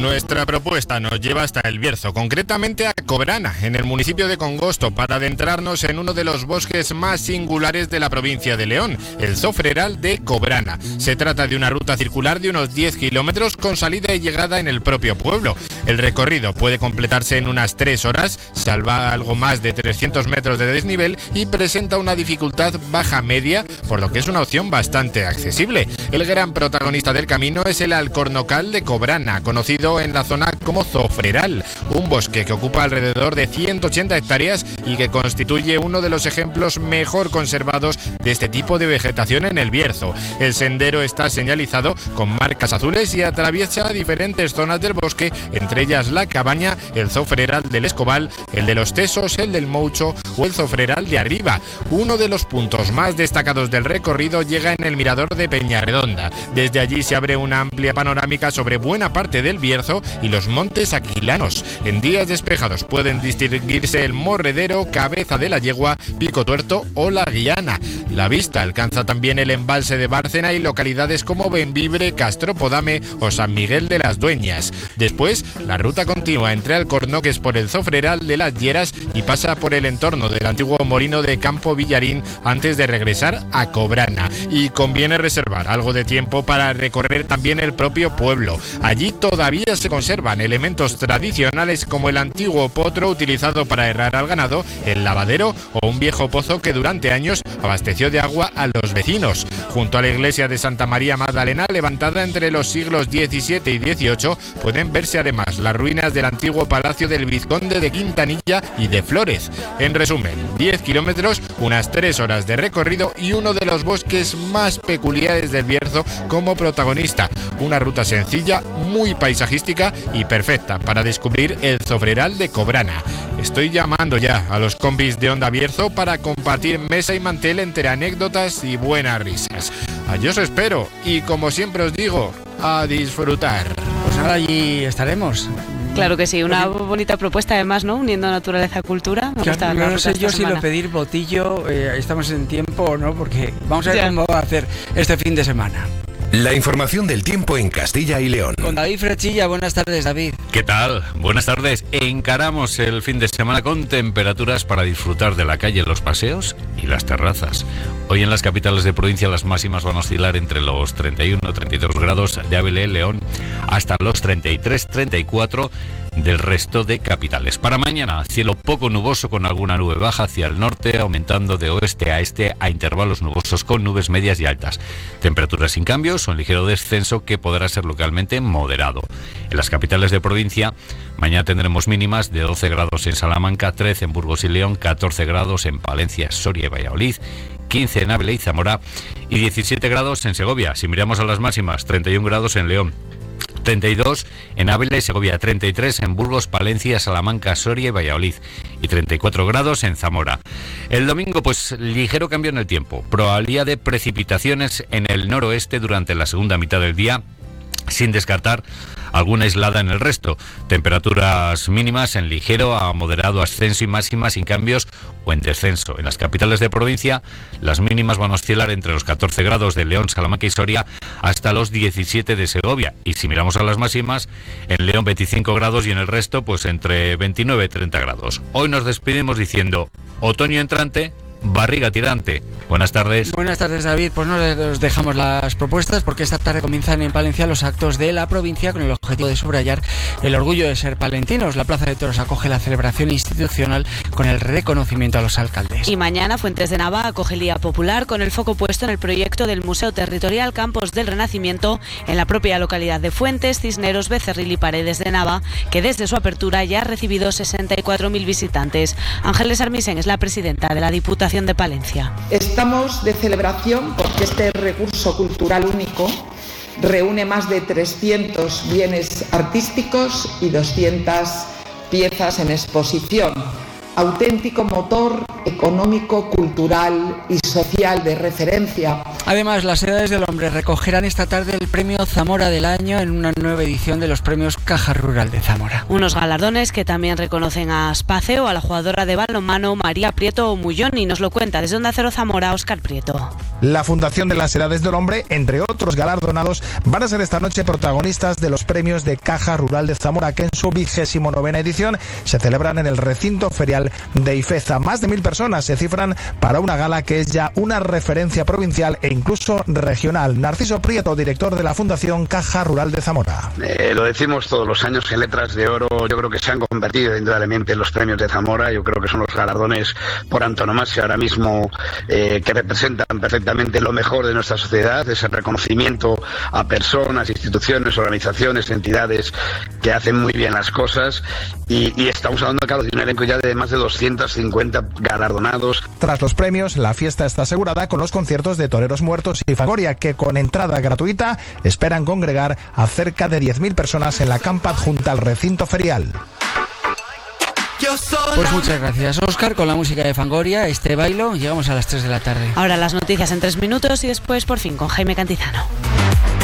Nuestra propuesta nos lleva hasta El Bierzo, concretamente a Cobrana, en el municipio de Congosto, para adentrarnos en uno de los bosques más singulares de la provincia de León, el Zofreral de Cobrana. Se trata de una ruta circular de unos 10 kilómetros con salida y llegada en el propio pueblo. El recorrido puede completarse en unas 3 horas, salva algo más de 300 metros de desnivel y presenta una dificultad baja-media, por lo que es una opción bastante accesible. El gran protagonista del camino es el Alcornocal de Cobrana, conocido en la zona como Zofreral, un bosque que ocupa alrededor de 180 hectáreas y que constituye uno de los ejemplos mejor conservados de este tipo de vegetación en el Bierzo. El sendero está señalizado con marcas azules y atraviesa diferentes zonas del bosque, entre ellas la Cabaña, el Zofreral del Escobal, el de los Tesos, el del Moucho o el Zofreral de Arriba. Uno de los puntos más destacados del recorrido llega en el mirador de Peñarredonda. Desde allí se abre una amplia panorámica sobre buena parte del Bierzo y los montes aquilanos. En días despejados pueden distinguirse el Morredero, Cabeza de la Yegua, Pico Tuerto o La Guiana. La vista alcanza también el embalse de Bárcena y localidades como Bembibre, Castropodame o San Miguel de las Dueñas. Después, la ruta continúa entre Alcornoques por el Zofreral de las Lleras y pasa por el entorno del antiguo molino de Campo Villarín antes de regresar a Cobrana. Y conviene reservar algo de tiempo para recorrer también el propio pueblo. Allí todavía se conservan elementos tradicionales como el antiguo potro utilizado para herrar al ganado, el lavadero o un viejo pozo que durante años abasteció de agua a los vecinos. Junto a la iglesia de Santa María Magdalena, levantada entre los siglos XVII y XVIII, pueden verse además las ruinas del antiguo palacio del vizconde de Quintanilla y de Flórez. En resumen, 10 kilómetros, unas 3 horas de recorrido y uno de los bosques más peculiares del Bierzo como protagonista. Una ruta sencilla, muy paisajística y perfecta para descubrir el Zofreral de Cobrana. Estoy llamando ya a los compis de Onda Bierzo para compartir mesa y mantel entre anécdotas y buenas risas. Allí os espero y, como siempre os digo, a disfrutar. Pues ahora allí estaremos. Claro que sí, una bonita propuesta además, ¿no? Uniendo naturaleza a cultura. No sé yo si lo pedir botillo, estamos en tiempo o no, porque vamos a ver cómo va a hacer este fin de semana. La información del tiempo en Castilla y León. Con David Frechilla, buenas tardes, David. ¿Qué tal? Buenas tardes. Encaramos el fin de semana con temperaturas para disfrutar de la calle, los paseos y las terrazas. Hoy en las capitales de provincia las máximas van a oscilar entre los 31-32 grados de Ávila y León hasta los 33-34 del resto de capitales. Para mañana, cielo poco nuboso con alguna nube baja hacia el norte, aumentando de oeste a este a intervalos nubosos con nubes medias y altas. Temperaturas sin cambios o un ligero descenso que podrá ser localmente moderado. En las capitales de provincia, mañana tendremos mínimas de 12 grados en Salamanca, 13 en Burgos y León, 14 grados en Palencia, Soria y Valladolid, 15 en Ávila y Zamora y 17 grados en Segovia. Si miramos a las máximas, 31 grados en León, 32 en Ávila y Segovia, 33 en Burgos, Palencia, Salamanca, Soria y Valladolid y 34 grados en Zamora. El domingo, pues ligero cambio en el tiempo, probabilidad de precipitaciones en el noroeste durante la segunda mitad del día, sin descartar alguna aislada en el resto. Temperaturas mínimas en ligero a moderado ascenso y máximas sin cambios o en descenso. En las capitales de provincia, las mínimas van a oscilar entre los 14 grados de León, Salamanca y Soria hasta los 17 de Segovia. Y si miramos a las máximas, en León 25 grados y en el resto, pues entre 29 y 30 grados. Hoy nos despedimos diciendo otoño entrante, barriga tirante. Buenas tardes. Buenas tardes, David. Pues no les dejamos las propuestas porque esta tarde comienzan en Palencia los actos de la provincia con el objetivo de subrayar el orgullo de ser palentinos. La Plaza de Toros acoge la celebración institucional con el reconocimiento a los alcaldes. Y mañana Fuentes de Nava acoge el Día Popular con el foco puesto en el proyecto del Museo Territorial Campos del Renacimiento en la propia localidad de Fuentes, Cisneros, Becerril y Paredes de Nava, que desde su apertura ya ha recibido 64.000 visitantes. Ángeles Armisen es la presidenta de la Diputación de Palencia. Estamos de celebración porque este recurso cultural único reúne más de 300 bienes artísticos y 200 piezas en exposición, auténtico motor económico, cultural y social de referencia. Además, las Edades del Hombre recogerán esta tarde el premio Zamora del Año en una nueva edición de los premios Caja Rural de Zamora. Unos galardones que también reconocen a Space o a la jugadora de balonmano María Prieto Mullón, y nos lo cuenta desde Onda Cero Zamora, Óscar Prieto. La Fundación de las Edades del Hombre, entre otros galardonados, van a ser esta noche protagonistas de los premios de Caja Rural de Zamora, que en su 29ª edición se celebran en el recinto ferial de Ifeza. Más de 1000 personas se cifran para una gala que es ya una referencia provincial e incluso regional. Narciso Prieto, director de la Fundación Caja Rural de Zamora. Lo decimos todos los años, en Letras de Oro yo creo que se han convertido indudablemente en los premios de Zamora. Yo creo que son los galardones por antonomasia ahora mismo que representan perfectamente lo mejor de nuestra sociedad, ese reconocimiento a personas, instituciones, organizaciones, entidades que hacen muy bien las cosas, y estamos hablando, claro, de un elenco ya de más de 250 galardonados. Tras los premios, la fiesta está asegurada con los conciertos de Toreros Muertos y Fangoria, que con entrada gratuita esperan congregar a cerca de 10.000 personas en la campa adjunta al recinto ferial. Pues muchas gracias, Óscar, con la música de Fangoria, este bailo. Llegamos a las 3 de la tarde. Ahora las noticias en 3 minutos y después por fin con Jaime Cantizano.